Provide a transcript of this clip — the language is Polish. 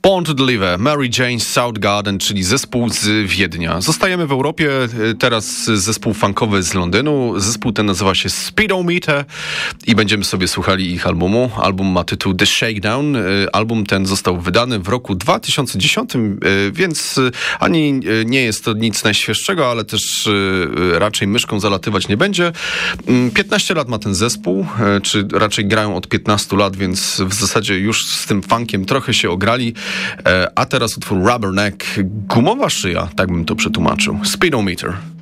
Born to Deliver, Mary Jane Soundgarden, czyli zespół z Wiednia. Zostajemy w Europie, teraz zespół funkowy z Londynu. Zespół ten nazywa się Speedometer i będziemy sobie słuchali ich albumu. Album ma tytuł The Shakedown. Album ten został wydany w roku 2010, więc ani nie jest to nic najświeższego, ale też raczej myszką zalatywać nie będzie. 15 lat ma ten zespół, czy raczej grają od 15 lat, więc w zasadzie już z tym funkiem trochę się ograli. A teraz utwór Rubberneck, gumowa szyja, tak bym to przetłumaczył. Speedometer.